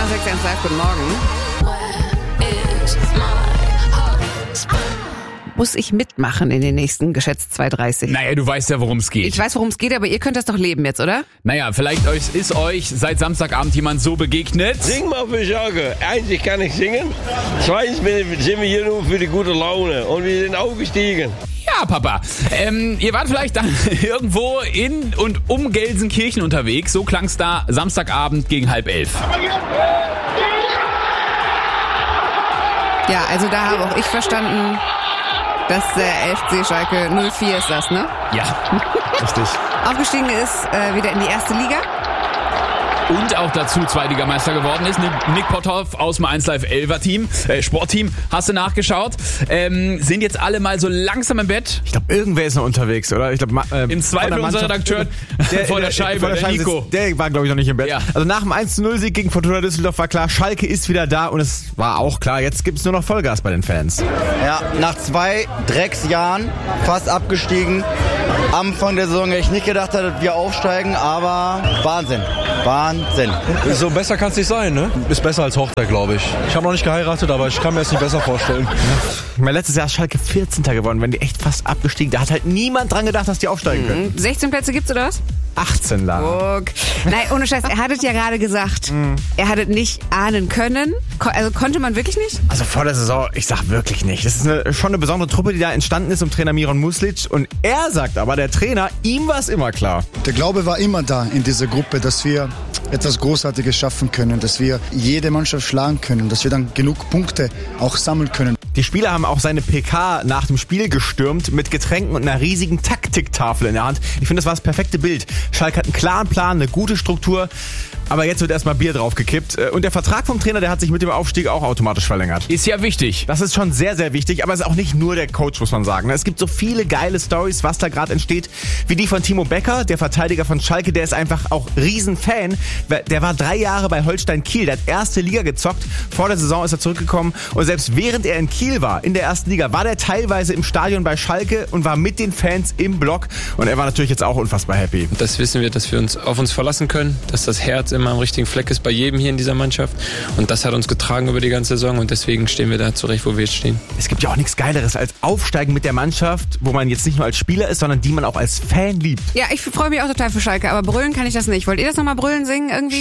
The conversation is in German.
6 Live, guten Morgen. Muss ich mitmachen in den nächsten geschätzt 2:30? Naja, du weißt ja, worum es geht. Ich weiß, worum es geht, aber ihr könnt das doch leben jetzt, oder? Naja, vielleicht ist euch seit Samstagabend jemand so begegnet. Sing mal für Schalke. Eins, kann ich singen. Zweitens sind wir hier nur für die gute Laune. Und wir sind aufgestiegen. Ja, Papa. Ihr wart vielleicht dann irgendwo in und um Gelsenkirchen unterwegs. So klang's da Samstagabend gegen 10:30. Ja, also da habe auch ich verstanden, dass der FC Schalke 04 ist das, ne? Ja, richtig. Aufgestiegen ist wieder in die erste Liga. Und auch dazu Zweitligameister geworden ist. Nick Potthoff aus dem 1 Live 11er Team, Sportteam, hast du nachgeschaut. Sind jetzt alle mal so langsam im Bett. Ich glaube, irgendwer ist noch unterwegs, oder? Ich glaub, im Zweifel unser Redakteur vor der Scheibe, der Nico. Der war, glaube ich, noch nicht im Bett. Ja. Also nach dem 1:0-Sieg gegen Fortuna Düsseldorf war klar, Schalke ist wieder da und es war auch klar, jetzt gibt's nur noch Vollgas bei den Fans. Ja, nach 2 Drecksjahren fast abgestiegen. Anfang der Saison hätte ich nicht gedacht, dass wir aufsteigen, aber Wahnsinn. So besser kann es nicht sein, ne? Ist besser als Hochzeit, glaube ich. Ich habe noch nicht geheiratet, aber ich kann mir es nicht besser vorstellen. Mein letztes Jahr ist Schalke 14. geworden, wenn die echt fast abgestiegen. Da hat halt niemand dran gedacht, dass die aufsteigen können. 16 Plätze gibt's, oder was? 18 Lara. Nein, ohne Scheiß, er hat es ja gerade gesagt. Er hat es nicht ahnen können. Also konnte man wirklich nicht? Also vor der Saison, ich sag wirklich nicht. Das ist schon eine besondere Truppe, die da entstanden ist um Trainer Miron Muslic. Und er sagt aber, der Trainer, ihm war es immer klar. Der Glaube war immer da in dieser Gruppe, dass wir etwas Großartiges schaffen können, dass wir jede Mannschaft schlagen können, dass wir dann genug Punkte auch sammeln können. Die Spieler haben auch seine PK nach dem Spiel gestürmt mit Getränken und einer riesigen Taktiktafel in der Hand. Ich finde, das war das perfekte Bild. Schalke hat einen klaren Plan, eine gute Struktur, aber jetzt wird erstmal Bier draufgekippt. Und der Vertrag vom Trainer, der hat sich mit dem Aufstieg auch automatisch verlängert. Ist ja wichtig. Das ist schon sehr, sehr wichtig, aber es ist auch nicht nur der Coach, muss man sagen. Es gibt so viele geile Storys, was da gerade entsteht, wie die von Timo Becker, der Verteidiger von Schalke, der ist einfach auch Riesenfan. Der war 3 Jahre bei Holstein Kiel, der hat erste Liga gezockt. Vor der Saison ist er zurückgekommen und selbst während er in Kiel war, in der ersten Liga, war der teilweise im Stadion bei Schalke und war mit den Fans im Block. Und er war natürlich jetzt auch unfassbar happy. Das wissen wir, dass wir uns auf uns verlassen können, dass das Herz immer am richtigen Fleck ist bei jedem hier in dieser Mannschaft. Und das hat uns getragen über die ganze Saison und deswegen stehen wir da zurecht, wo wir jetzt stehen. Es gibt ja auch nichts Geileres als Aufsteigen mit der Mannschaft, wo man jetzt nicht nur als Spieler ist, sondern die man auch als Fan liebt. Ja, ich freue mich auch total für Schalke, aber brüllen kann ich das nicht. Wollt ihr das nochmal brüllen singen irgendwie?